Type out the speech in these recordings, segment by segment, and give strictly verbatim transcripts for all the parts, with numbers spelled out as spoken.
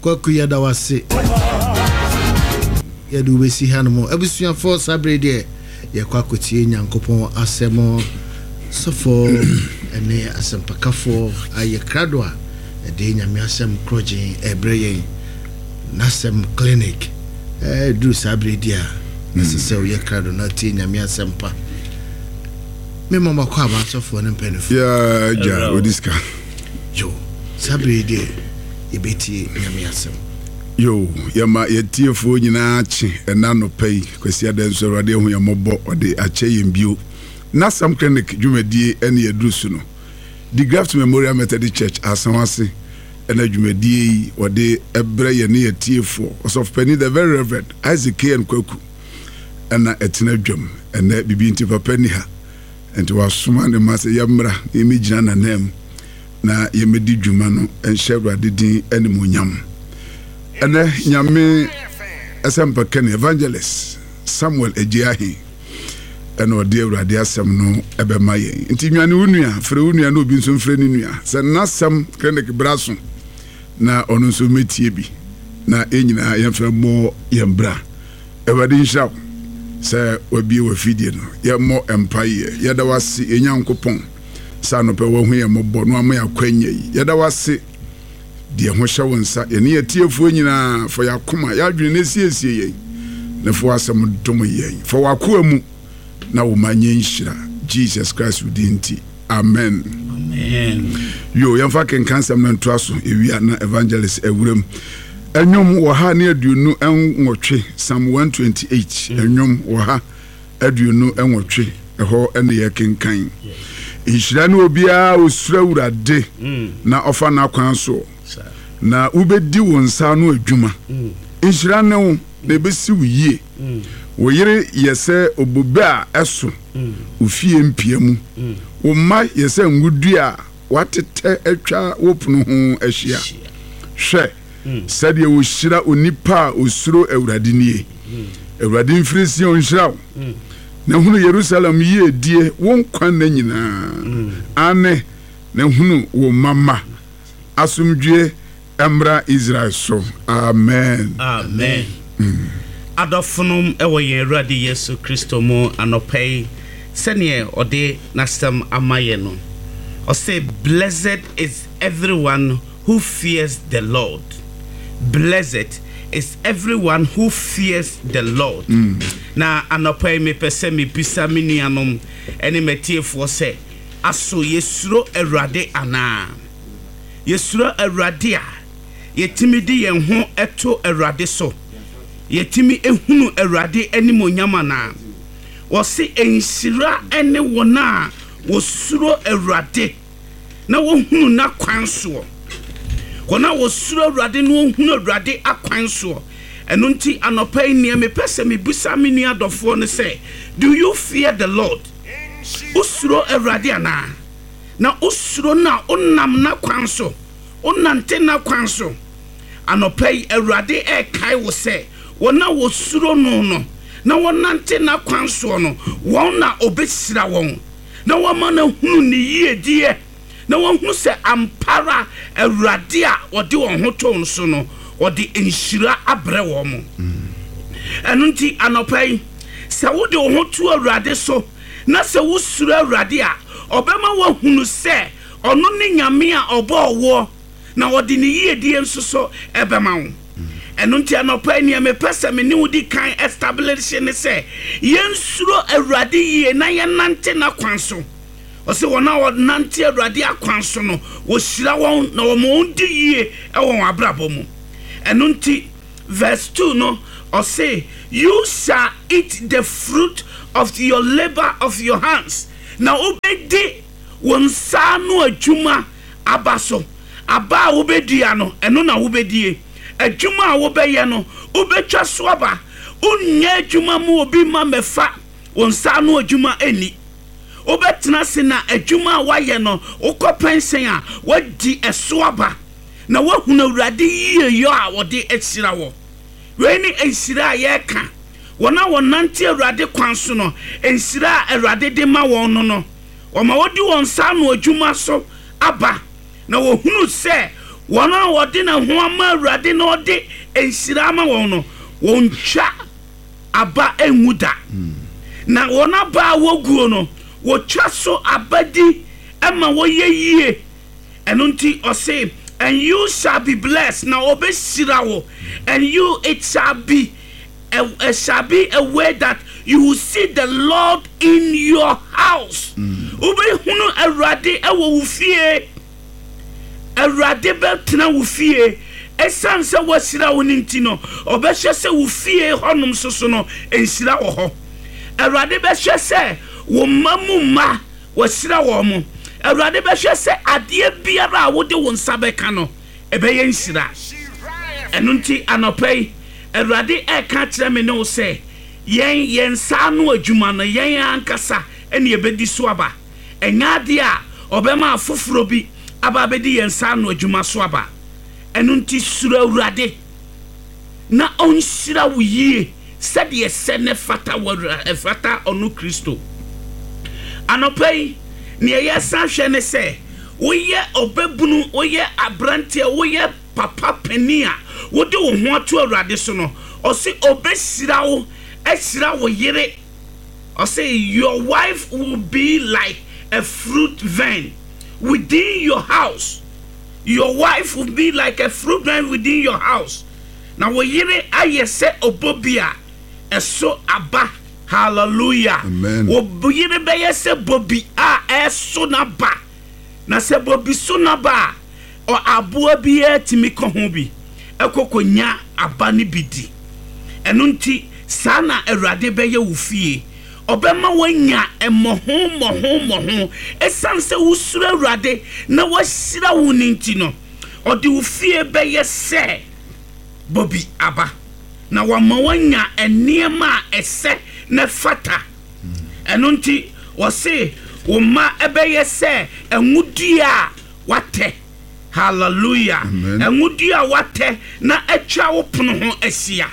kwaku yada wase yadu we si hanmo abusua for sabre de ye kwaku tie nyankopon asemo sofo ene asempakafo aye krado a de nyame asem kroje ebreye nasem clinic eh du sabre dia nese ye krado na tie nyame asempa me mama kwa ba sofo ne penifo ya ja odiska yo sabre de ebeti nyame asem yo yama yetiefo nyina achi ena no pay kwesi adenso rade hu yamobo ode ache yembio na sam clinic dwumadie ene yedrusu no the Graft Memorial Methodist Church asanwase ena dwumadie ode ebre ye ne yetiefo of penny the very reverend Isaac K. Kwaku ena etena dwam ena bibi nti papa ni ha enti wasoma ne mase yamra emigina na nem na yemedi dwuma no enhyewra dedin ene monyam ene nyame esempa ken evangelist Samuel Ejiahi ene ode awrade asem no ebema yen nti nwane unua fre unua na obi nso mfre ni nua se nasem clinic braso na ono nso metie bi na enyina yemfre mo yembra ewade nshaw se obi we fidie no yemmo empire yeda wase enyankopon sa no pe wo hu yemmo no am yakwanya yi yeda wase de ho hye wonsa ene yetiefuo nyina fo yakoma yadwene ne siesie yen ne fo asem dom yen fo wakoa mu na wo manye nhyira Jesus Christ udinti amen amen yo yamfa ken kansam na ntoaso ewia na evangelist ewuram enyom wo ha ne aduonu enwotwe Psalm one twenty-eight enyom wo ha aduonu enwotwe eho ene ye kenkan nhyira ne obia osura wurade na ofa na kwan so na ubedi wonsa no adwuma nhyira ne wo na besi wiye wo yire yese obuba eso ofie mpiamu wo ma yese ngudu a watete atwa wopunu ho ahia hwe sade wo hyira onipa osuro awurade nie awurade mfirisi onhyira na hunu Jerusalem ye die won kwan na nyina ane na hunu wo mama asumdwe emra Israel so amen amen mm. Adofunum ewo yen Awurade Yesu Kristo mo anopei sene ode nasem amaye no o say blessed is everyone who fears the Lord. Blessed is everyone who fears the Lord. Mm. Na anopei me pese me bisa me nuanom ene metiefo se aso yesuro Awurade ana yesuro Awurade a yetimidi yen ho eto Awurade so yetimi ehunu Awurade animonyama na wose enhyira ene wona wosuro Awurade na wohunu na kwanso kona wosuro Awurade no wohunu Awurade akwanso eno nti anopai ne me pese me busa me nua dofo ne say do you fear the Lord usuro Awurade ana na usuro na onam na kwanso onante na kwanso anopai Awurade e kai wo say wona wosuro no no na wonante na kwanso no wona obesira won na woma na hunu ni yiedie na wonhu se ampara Awurade a wode won ho to nso no wode enhyira abre wo mo eno nti anopai se wode wo ho to Awurade so na se wosuro Awurade a obema wo hunu se ono ne nyame a obo wo na wode ni yiedie nso so ebema wo eno nti anopai ne me pese me ni wodi kan establish ne se yensuro Awurade yie na yenante na kwanso o se wona wonante Awurade akwanso no wo hyira won na wo mo ndi yie e won abrabo mu eno nti verse two no o say you shall eat the fruit of your labor of your hands na obedi wonsa no adwuma abaso aba obedia no eno na obedie adwuma a wobeye no obetwa so aba unya adwuma mu obi ma mefa wonsa no adwuma eni obetena se na adwuma waye no ukopensen a wadi eso aba na wahuna Awurade yie yo a wode esira wo we ni ensira ye ka wona wonante Awurade kwanso no ensira Awurade de ma won no no o ma wodi wonsa no adwuma so aba na wohunu se wana wode na ho ama awurade na ode ensira ama won no wontwa aba enwuda na wona ba woguo no wotwa so abadi ama woyeyie eno nti ose and you shall be blessed na obesira wo and you it shall be a, a shall be a way that you will see the Lord in your house ube hunu awurade ewo wo fie awurade betena wo fie esan se wasira wo ninti no obehye se wo fie honum soso no ensira wo ho awurade behye se wo mamu ma wasira wo mo awurade behye se ade biara wo de wo nsa beka no ebeye nsira eno nti anopai awurade e ka kire me no se yen yen sa no adwuma no yen ankasa ene ebedi so aba enya de a obema afoforo bi aba bedi yen sa no adwuma so aba eno nti sura awurade na onsira wo yie sade ese ne fata wo fata onu Kristo anopai ne yesa hwe ne se woye obebunu woye abrante woye papa penia wode wo ho ato awurade so no osi obesira wo esira wo yire osi your wife will be like a fruit vine within your house. Your wife will be like a fruit vine within your house. Now wo yire ayese obobia eso aba. Hallelujah. Amen. Wo yire be yese bobi a eso na ba. Na se bobi so na ba o aboa bi etimi ko ho bi. Ekokonya aba ni bidi. Eno nti sana awurade be ye wo fie. Obema wanya emoho moho moho esan se wusura awurade na wasira wo ninti no ode wo fie be ye se bobi aba na wama wanya eniema ese na fata eno nti wo se wo ma ebe ye se enwudua wate. Hallelujah. Enwudua wate na etwa wo pono ho asia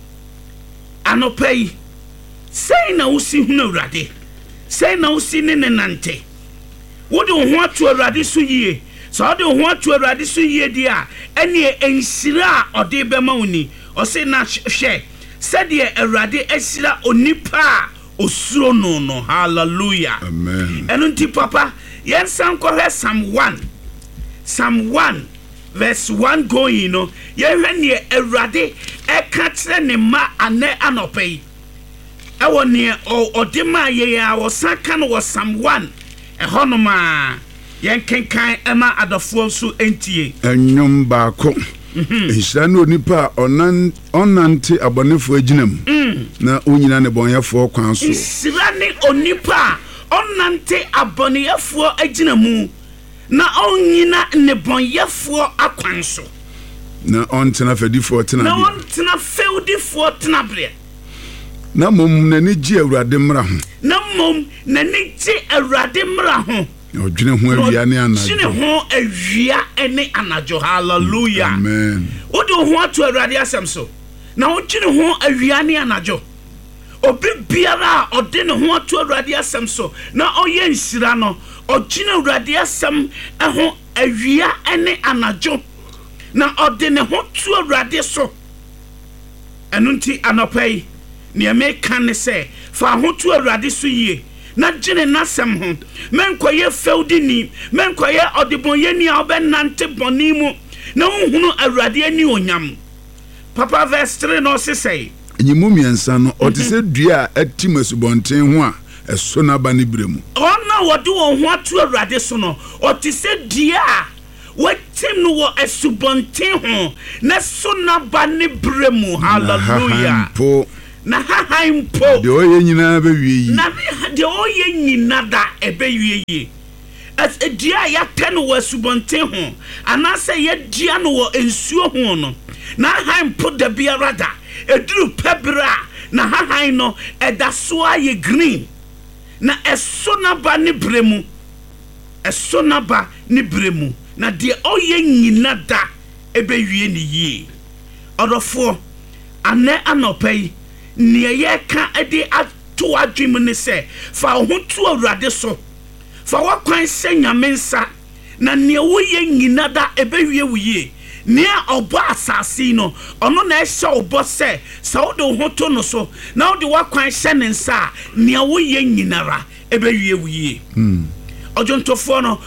anopai. Say na usi huna urade. Say na usi nene nante. Wode ho atu urade so yie. So wode ho atu urade so yie dia ene ensira ode bema oni. O say na hwe. Said ye urade esira onipa osuro no no. Hallelujah. Amen. Eno nti papa yen san ko he Psalm one. Psalm one verse one going no. Ye hwe ne urade e ka kire ne ma ane anopai. Ewo ne odema ye ya wo saka no wo Psalm one e honoma yen kenkan ema adofo so entie enyum baako ehira no nipa onan onante abonefo aginam na onyina ne bonyefo kwan so ehira ne onipa onante abonefo aginamu na onyina ne bonyefo akwan so na ontena fedifo tena na ontena fedifo tena bre na mom na ni ji awurade mra ho na mom na ni ji awurade mra ho odwene ho awia ne anajo odwene ho awia ene anajo. Hallelujah. Amen. Odi ho atu awurade asem so na odwene ho awia ne anajo obi biara ode ne ho atu awurade asem so na oye nsira no odwene awurade asem eho awia ene anajo na ode ne ho tu awurade so eno nti anopai ne me kan se fa ho tu awurade so yie na gene nasem ho menkoye feudini menkoye odibonyeni a obenante bonimu na uhunu awurade ani onyam. Papa verse three no se say enyimu miensa no otise dua atim asubonten ho a eso na ba ne bremu ona wode wo ho atu awurade so no otise dua watim no wo asubonten ho na so na ba ne bremu. Hallelujah. Na hahain po de oye nyina be wie yi na de oye nyina da ebe wie yi as edia ya ten wo asubonten ho anase ye dia no wo ensuo ho no na hahain po de biara da eduru pebra na hahain no edaso aye green na eso na ba ne bremu eso na ba ne bremu na de oye nyina da ebe wie ni yi odofo ane anopai ne ye ka ede ato adwem ne se fa ho tu awurade so fa wakwan se nyamensa na nea woyɛ nyina da ɛbɛwie wo yie nea ɔbɔ asase no ɔno na ɛhyɛ ɔbɔ sɛ sɛ wode wo ho to no so na wode wakwan hyɛ ne nsa a nea woyɛ nyinara ɛbɛwie wo yie ɔdwontofoɔ no